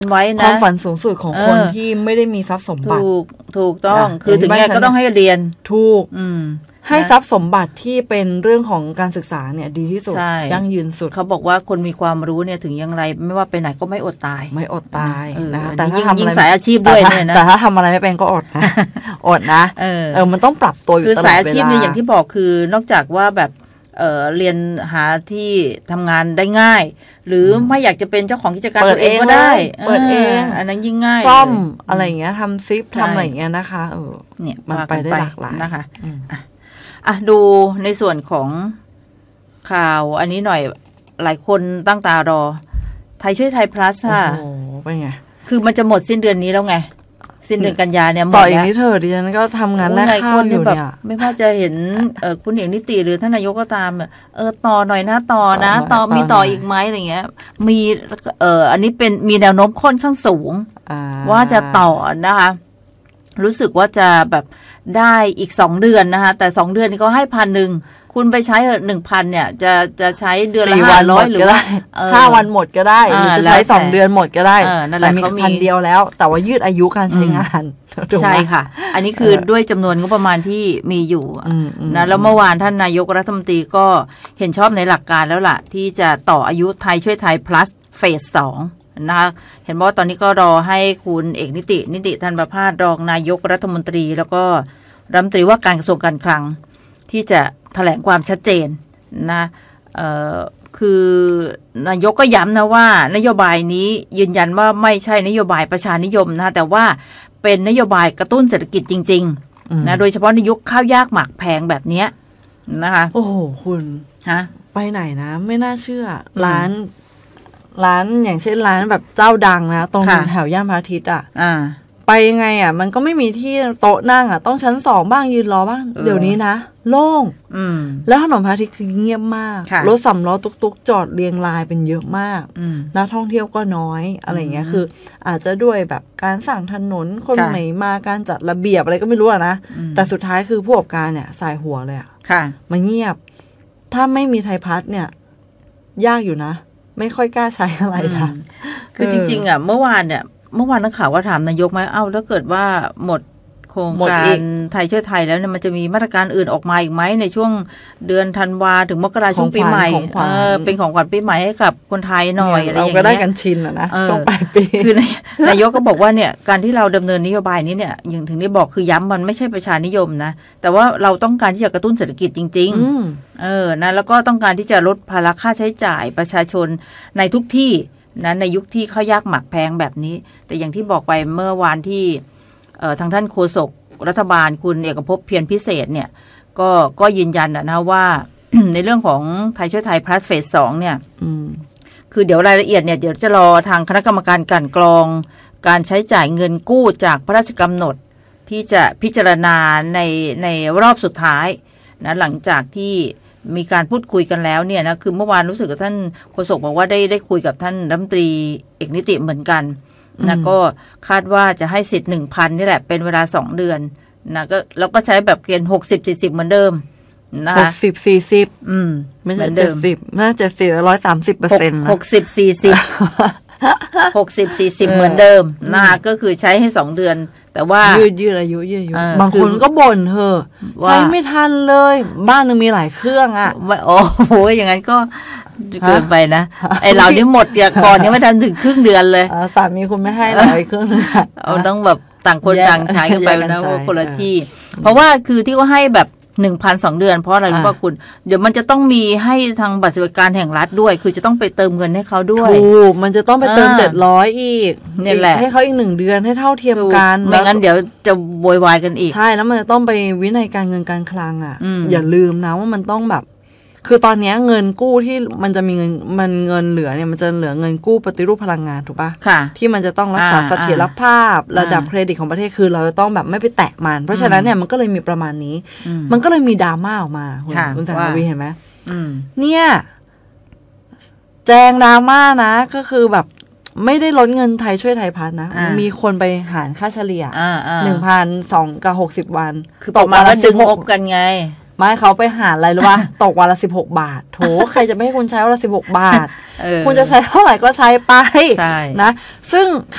ไว้นะความฝันสูงสุดของคนที่ไม่ได้มีทรัพย์สมบัติถูกต้องคือถึงไงก็ต้องให้เรียนถูกให้ทรัพย์สมบัติที่เป็นเรื่องของการศึกษาเนี่ยดีที่สุดยั่งยืนสุดเขาบอกว่าคนมีความรู้เนี่ยถึงอย่างไรไม่ว่าไปไหนก็ไม่อดตายนะคะแต่ถ้าทำอะไรสายอาชีพด้วยเนี่ยนะแต่ถ้าทำอะไรไม่เป็นก็อดนะนะมันต้องปรับตัวอยู่ตลอดเวลาคือสายอาชีพเนี่ยอย่างที่บอกคือนอกจากว่าแบบเรียนหาที่ทำงานได้ง่ายหรือไม่อยากจะเป็นเจ้าของกิจการตัวเองก็ได้เปิดเองอันนั้นยิ่งง่ายซ่อมอะไรอย่างเงี้ยทำซิปทำอะไรอย่างเงี้ยนะคะเนี่ยมันไปได้หลากหลายนะคะดูในส่วนของข่าวอันนี้หน่อยหลายคนตั้งตารอไทยช่วยไทย plus ค่ะโอ้โหเป็นไงคือมันจะหมดสิ้นเดือนนี้แล้วไงสิ้นเดือนกันยาเนี่ยหมดต่ออีกนิดเถอะดิฉันก็ทำงานแลกข้าวอยู่เนี่ยไม่ว่าจะเห็นคุณเอกนิติหรือท่านนายกก็ตามต่อหน่อยนะต่อมีต่ออีกไหมอะไรเงี้ยมีอันนี้เป็นมีแนวโน้มค่อนข้างสูงว่าจะต่อนะคะรู้สึกว่าจะแบบได้อีก2 เดือนนะคะแต่2 เดือนนี้ก็ให้ 1,000 คุณไปใช้1,000 เนี่ยจะใช้เดือนละ500หรือว่า 5 วันหมดก็ได้หรือจะใช้2 เดือนหมดก็ได้แต่มี1,000 เดียวแล้วแต่ว่ายืดอายุการใช้งานใช่ค่ะอันนี้คือด้วยจำนวนงบประมาณที่มีอยู่นะแล้วเมื่อวานท่านนายกรัฐมนตรีก็เห็นชอบในหลักการแล้วล่ะที่จะต่ออายุไทยช่วยไทย plus เฟส 2นะคะเห็นว่าตอนนี้ก็รอให้คุณเอกนิติธัญประภาสรองนายกรัฐมนตรีแล้วก็รัฐมนตรีว่าการกระทรวงการคลังที่จะแถลงความชัดเจนนะคือนายกก็ย้ำนะว่านโยบายนี้ยืนยันว่าไม่ใช่นโยบายประชานิยมนะแต่ว่าเป็นนโยบายกระตุ้นเศรษฐกิจจริงๆนะโดยเฉพาะในยุคข้าวยากหมากแพงแบบนี้นะคะโอ้โหคุณไปไหนนะไม่น่าเชื่อร้านอย่างเช่นร้านแบบเจ้าดังนะตรงแถวย่านพระอาทิตย์ไปยังไงมันก็ไม่มีที่โต๊ะนั่งต้องชั้น2บ้างยืนรอบ้างเดี๋ยวนี้นะโล่งแล้วถนนพระอาทิตย์คือเงียบมากรถ3 ล้อตุ๊กๆจอดเรียงรายเป็นเยอะมากนักท่องเที่ยวก็น้อยอะไรเงี้ยคืออาจจะด้วยแบบการสร้างถนนคนใหม่มาการจัดระเบียบอะไรก็ไม่รู้นะแต่สุดท้ายคือผู้ประกอบการเนี่ยสายหัวเลยมันเงียบถ้าไม่มีไทยพัฒน์เนี่ยยากอยู่นะไม่ค่อยกล้าใช้อะไรจ้ะคือจริงๆเมื่อวานนักข่าวก็ถามนายกไหมแล้วเกิดว่าหมดโครงการไทยช่วยไทยแล้วเนี่ยมันจะมีมาตรการอื่นออกมาอีกไหมในช่วงเดือนธันวาถึงมกราช่วงปีใหม่เป็นของขวัญปีใหม่ให้กับคนไทยหน่อยอะไรอย่างเงี้ยเราก็ได้กันชินนะช่วงปลายปีคือนายกก็บอกว่าเนี่ยการที่เราดำเนินนโยบายนี้เนี่ยอย่างถึงได้บอกคือย้ำมันไม่ใช่ประชานิยมนะแต่ว่าเราต้องการที่จะกระตุ้นเศรษฐกิจจริงๆนะแล้วก็ต้องการที่จะลดภาระค่าใช้จ่ายประชาชนในทุกที่นะในยุคที่ข้าวยากหมากแพงแบบนี้แต่อย่างที่บอกไปเมื่อวานที่ทางท่านโฆษกรัฐบาลคุณเอกภพเพียรพิเศษเนี่ยก็ยืนยันนะว่า ในเรื่องของไทยช่วยไทย plus เฟส 2เนี่ยคือเดี๋ยวรายละเอียดเนี่ยเดี๋ยวจะรอทางคณะกรรมการกลั่นกรองการใช้จ่ายเงินกู้จากพระราชกำหนดที่จะพิจารณาในรอบสุดท้ายนะหลังจากที่มีการพูดคุยกันแล้วเนี่ยนะคือเมื่อวานรู้สึกกับท่านโฆษกบอกว่าได้คุยกับท่านรัฐมนตรีเอกนิติเหมือนกันนะก็คาดว่าจะให้สิทธิ์ 1,000 นี่แหละเป็นเวลา2 เดือนนะก็แล้วก็ใช้แบบเกณฑ์60-40เหมือนเดิมนะคะ 60-40ไม่ใช่70น่าจะ130%นะ 60-40เหมือนเดิมนะคะก็คือใช้ให้2 เดือนแต่ว่ายืดอายุบางคนก็บ่นเธอใช้ไม่ทันเลยบ้านนึงมีหลายเครื่องโอ้โหอย่างนั้นก็เกินไปนะไอเรานี่หมดก่อนยังไม่ทันถึงครึ่งเดือนเลยสามีคุณไม่ให้เราอีกเครื่องนึงเอาต้องแบบต่างคนต่างใช้กันไปนะว่าคนละที่เพราะว่าคือที่เขาให้แบบ 1,000 2 เดือนเพราะอะไรรู้ป่ะคุณเดี๋ยวมันจะต้องมีให้ทางบัตรสวัสดิการแห่งรัฐด้วยคือจะต้องไปเติมเงินให้เขาด้วยถูกมันจะต้องไปเติม700อีกนี่แหละให้เขาอีก1 เดือนให้เท่าเทียมกันไม่งั้นเดี๋ยวจะโวยวายกันอีกใช่แล้วมันจะต้องไปวินัยการเงินการคลังอย่าลืมนะว่ามันต้องแบบคือตอนนี้เงินกู้ที่มันจะมีเงินเหลือเนี่ยมันจะเหลือเงินกู้ปฏิรูปพลังงานถูกป่ะที่มันจะต้องรักษาเสถียรภาพระดับเครดิตของประเทศคือเราจะต้องแบบไม่ไปแตะมันเพราะฉะนั้นเนี่ยมันก็เลยมีประมาณนี้มันก็เลยมีดราม่าออกมาคุณสังวีเห็นไหมเนี่ยแจงดราม่านะก็คือแบบไม่ได้ลดเงินไทยช่วยไทยพัฒน์นะมีคนไปหารค่าเฉลี่ย1,200 กับ60 วันคือตกมาแล้วดึงงบกันไงไม่เขาไปหาอะไรหรือว่า ตกวันละ16 บาทโถใครจะไม่ให้คุณใช้วันละ16 บาท คุณจะใช้เท่าไหร่ก็ใช้ไปนะซึ่ง